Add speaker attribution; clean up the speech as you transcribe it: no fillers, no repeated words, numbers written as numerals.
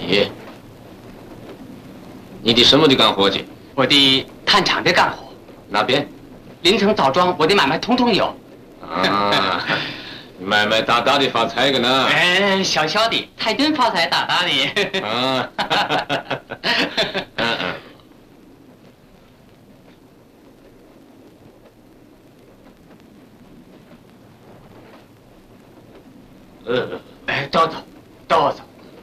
Speaker 1: 你的什么的干活去？
Speaker 2: 我的炭厂的干活。
Speaker 1: 哪边？
Speaker 2: 临城枣庄，我的买卖通通有。
Speaker 1: 啊，买卖大大的发财个呢？
Speaker 2: 哎，小小的，太真发财大大的。
Speaker 1: 啊，
Speaker 2: 哎，走走，走走。